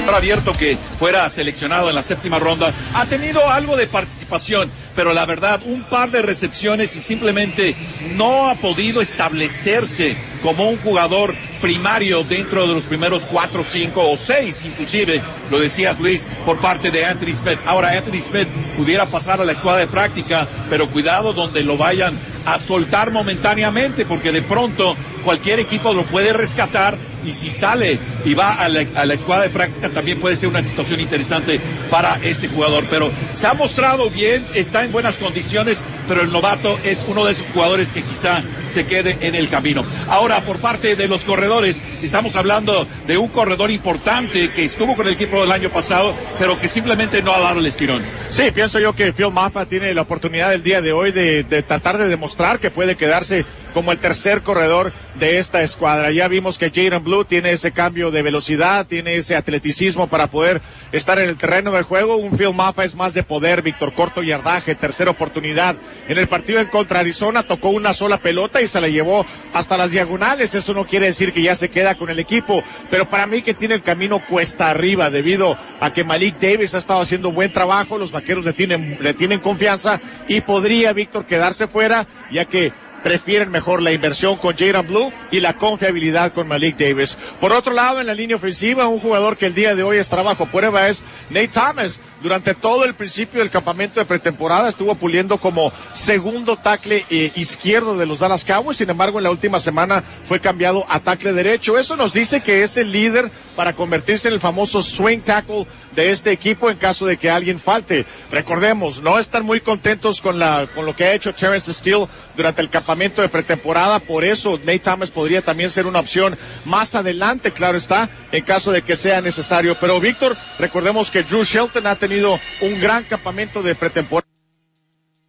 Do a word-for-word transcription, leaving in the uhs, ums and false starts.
abierto que fuera seleccionado en la séptima ronda, ha tenido algo de participación, pero la verdad, un par de recepciones y simplemente no ha podido establecerse como un jugador primario dentro de los primeros cuatro, cinco o seis, inclusive, lo decías Luis, por parte de Anthony Smith. Ahora Anthony Smith pudiera pasar a la escuadra de práctica, pero cuidado donde lo vayan a soltar momentáneamente, porque de pronto cualquier equipo lo puede rescatar, y si sale y va a la, a la escuadra de práctica también puede ser una situación interesante para este jugador. Pero se ha mostrado bien, está en buenas condiciones, pero el novato es uno de esos jugadores que quizá se quede en el camino. Ahora, por parte de los corredores, estamos hablando de un corredor importante que estuvo con el equipo del año pasado, pero que simplemente no ha dado el estirón. Sí, pienso yo que Phil Maffa tiene la oportunidad el día de hoy de, de tratar de demostrar que puede quedarse como el tercer corredor de esta escuadra. Ya vimos que Jaden Blue tiene ese cambio de velocidad, tiene ese atleticismo para poder estar en el terreno de juego. Un Phil Maffa es más de poder, Víctor, corto yardaje, tercera oportunidad. En el partido en contra Arizona tocó una sola pelota y se la llevó hasta las diagonales. Eso no quiere decir que ya se queda con el equipo, pero para mí que tiene el camino cuesta arriba debido a que Malik Davis ha estado haciendo buen trabajo, los vaqueros le tienen, le tienen confianza y podría, Víctor, quedarse fuera, ya que prefieren mejor la inversión con Jaden Blue y la confiabilidad con Malik Davis. Por otro lado, en la línea ofensiva, un jugador que el día de hoy está bajo prueba es Nate Thomas. Durante todo el principio del campamento de pretemporada estuvo puliendo como segundo tackle eh, izquierdo de los Dallas Cowboys. Sin embargo, en la última semana fue cambiado a tackle derecho. Eso nos dice que es el líder para convertirse en el famoso swing tackle de este equipo en caso de que alguien falte. Recordemos, no están muy contentos con la con lo que ha hecho Terrence Steele durante el campamento de pretemporada. Por eso Nate Thomas podría también ser una opción más adelante, claro está, en caso de que sea necesario. Pero Víctor, recordemos que Drew Shelton ha tenido un gran campamento de pretemporada.